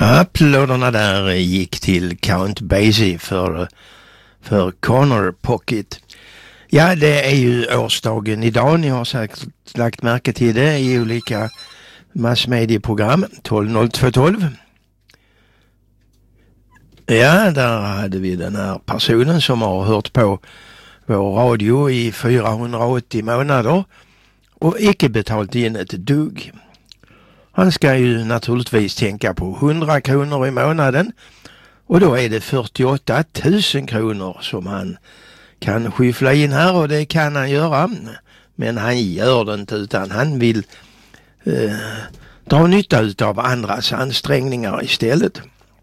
Applåderna där gick till Count Basie för Corner Pocket. Ja, det är ju årsdagen idag. Ni har säkert lagt märke till det i olika massmedieprogram. 12.02.12. Ja, där hade vi den här personen som har hört på vår radio i 480 månader och icke betalt in ett dugg. Han ska ju naturligtvis tänka på 100 kronor i månaden och då är det 48 000 kronor som han kan skyffla in här, och det kan han göra, men han gör det inte, utan han vill dra nytta av andras ansträngningar istället.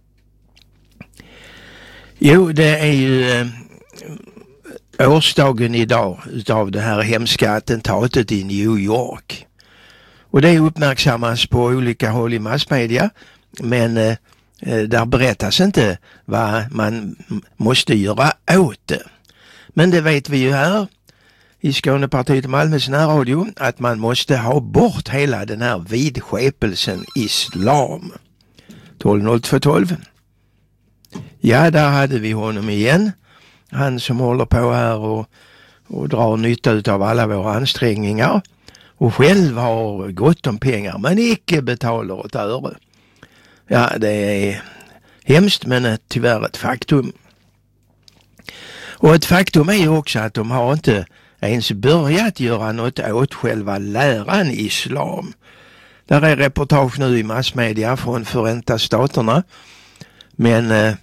Jo, det är ju årsdagen idag utav det här hemska attentatet i New York. Och det uppmärksammas på olika håll i massmedia, men där berättas inte vad man måste göra åt det. Men det vet vi ju här i Skånepartiet och Malmös närradio, att man måste ha bort hela den här vidskepelsen islam. 12.02.12. Ja, där hade vi honom igen. Han som håller på här och drar nytta av alla våra ansträngningar. Och själv har gott om pengar, men icke betalar ett öre. Ja, det är hemskt, men tyvärr ett faktum. Och ett faktum är ju också att de har inte ens börjat göra något åt själva läran islam. Där är reportage nu i massmedia från Förenta Staterna. Men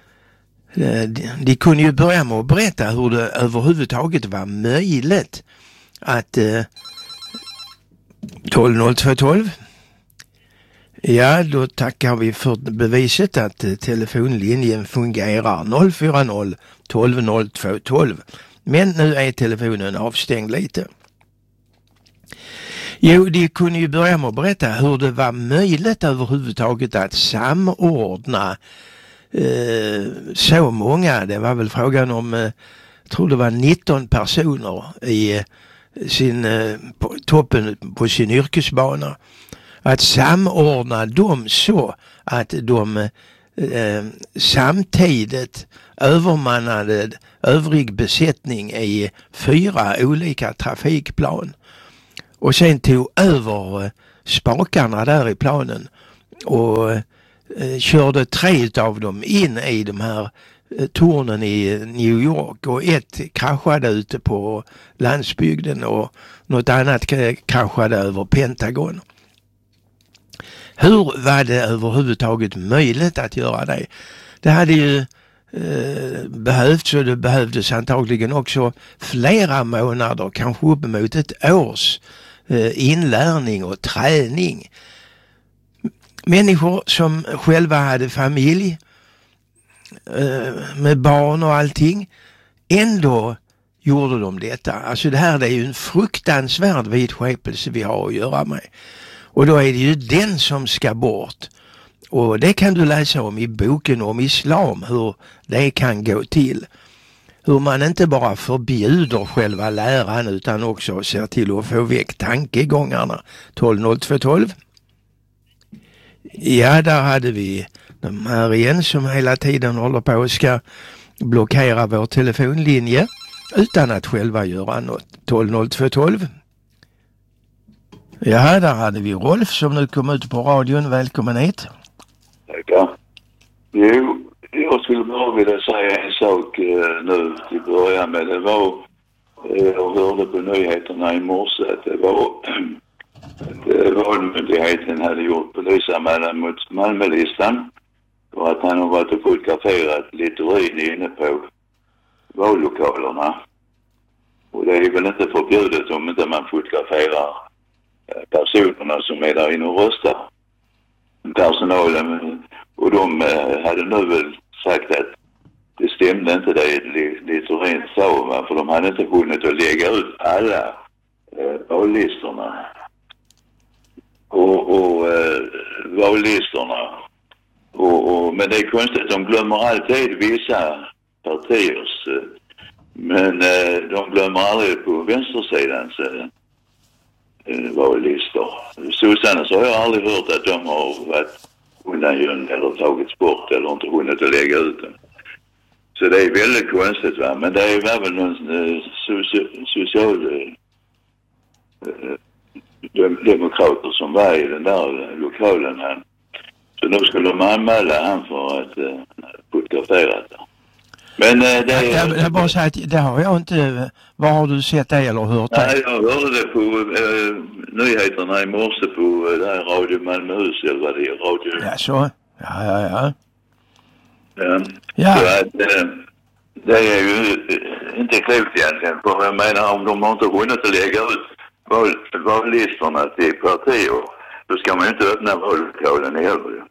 de kunde ju börja med att berätta hur det överhuvudtaget var möjligt att 12.02.12. Ja, då tackar vi för beviset att telefonlinjen fungerar 040 12.02.12. Men nu är telefonen avstängd lite. Jo, de kunde ju börja med att berätta hur det var möjligt överhuvudtaget att samordna så många. Det var väl frågan om, jag tror det var 19 personer i toppen på sin yrkesbana. Att samordna dem så att de samtidigt övermannade övrig besättning i 4 olika trafikplan. Och sen tog över spakarna där i planen och körde 3 av dem in i de här tornen i New York, och ett kraschade ute på landsbygden och något annat kraschade över Pentagon. Hur var det överhuvudtaget möjligt att göra det? Det hade ju behövts, och det behövdes antagligen också flera månader, kanske uppemot ett års inlärning och träning. Människor som själva hade familj med barn och allting, ändå gjorde de detta. Alltså det här är ju en fruktansvärd vidskepelse vi har att göra med. Och då är det ju den som ska bort. Och det kan du läsa om i boken om islam, hur det kan gå till. Hur man inte bara förbjuder själva läran utan också ser till att få väck tankegångarna. 12.02.12. Ja, där hade vi de här igen som hela tiden håller på och ska blockera vår telefonlinje utan att själva göra något. 12.02.12. Ja, där hade vi Rolf som nu kom ut på radion. Välkommen hit. Tackar. Jo, jag skulle bara vilja säga en sak nu till början med. Det var, jag hörde på nyheterna i morse att det var att valmyndigheten hade gjort polisanmälan mot Malmölistan för att han har varit och fotograferat Littorin inne på vallokalerna. Och det är väl inte förbjudet om inte man fotograferar personerna som är där inne och röstar. Personalen, och de hade nu väl sagt att det stämde inte det Littorin sa, va? För de hade inte hunnit att lägga ut alla vallistorna. Och vallistorna. Men det är konstigt, de glömmer alltid vissa partiers, men de glömmer aldrig på vänstersidans vallistor. Sossarna så har jag aldrig hört att de har varit undan eller tagits bort eller inte hunnit att lägga ut den. Så det är väldigt konstigt, va? Men det är väl någon social demokrater som var i den där lokalen här. Så nu skulle de anmäla han för att fotografera det. Men det är... Jag bara säger att det har jag inte... Vad har du sett det eller hört det? Nej, jag hörde det på nyheterna i morse på det här Radio Malmöhus eller vad det är. Radio... Ja, så. Ja. Ja. Så att, det är ju inte klokt egentligen. För jag menar, om de har inte hunnit att lägga ut vallistorna till partier, då ska man ju inte öppna vallokalen heller.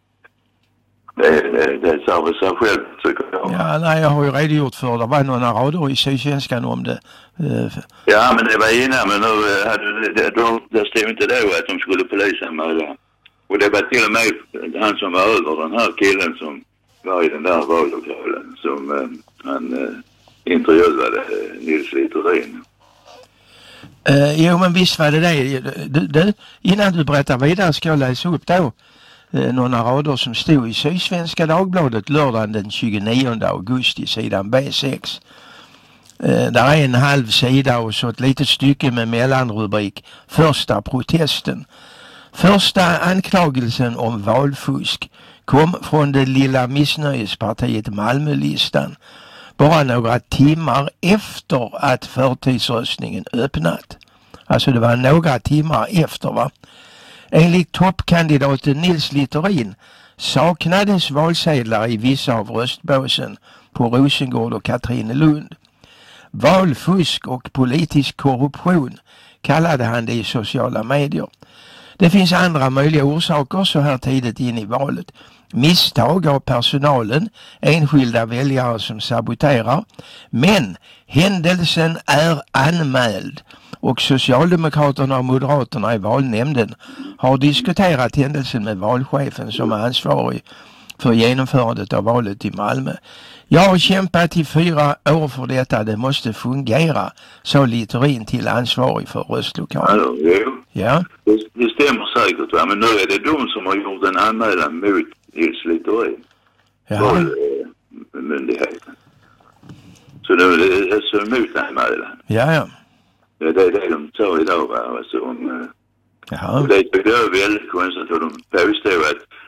Det sa väl sig själv, tycker jag. Ja, nej, jag har ju redogjort för det. var några rader i Sydsvenskan om det. Ja, men det var innan, men nu det stod inte då att de skulle polisanmäla. Och det var till och med han som var över den här killen som var i den där vallokalen som han intervjuade Nils Littorin. Jo, men visst var det. Du, innan du berättar vidare ska jag läsa upp då några rader som stod i Sydsvenska Dagbladet lördagen den 29 augusti, sidan B6. Där är en halv sida och så ett litet stycke med mellanrubrik Första protesten. Första anklagelsen om valfusk kom från det lilla missnöjespartiet Malmölistan bara några timmar efter att förtidsröstningen öppnat. Alltså det var några timmar efter, va? Enligt toppkandidaten Nils Littorin saknades valsedlar i vissa av röstbåsen på Rosengård och Katrinelund. Valfusk och politisk korruption kallade han det i sociala medier. Det finns andra möjliga orsaker så här tidigt in i valet. Misstag av personalen, enskilda väljare som saboterar. Men händelsen är anmäld och Socialdemokraterna och Moderaterna i valnämnden har diskuterat händelsen med valchefen som är ansvarig för genomförandet av valet i Malmö. Jag har kämpat i 4 år för detta, det måste fungera, sa Littorin till ansvarig för röstlokalen. Ja. Det stämmer säkert, va? Men nu är det de som har gjort en anmälan mot Nils Littorin. Ja. Myndigheten. Så nu är det alltså mot anmälan. Ja. Det är det de sa idag, va? Alltså, och det är väldigt konstigt att de påstår att